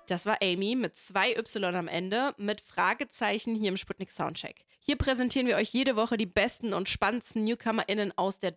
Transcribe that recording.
Das war Amy mit 2 Y am Ende mit Fragezeichen hier im Sputnik Soundcheck. Hier präsentieren wir euch jede Woche die besten und spannendsten NewcomerInnen aus der